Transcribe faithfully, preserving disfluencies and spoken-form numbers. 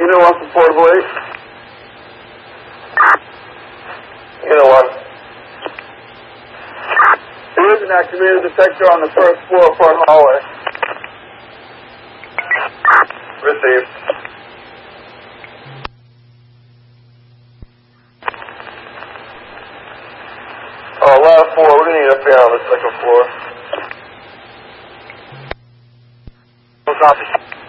You know one for Portable eight? You know one. There is an activated detector on the first floor front hallway. Received. Oh, last floor. We're going to need a fan on the second floor. No copy.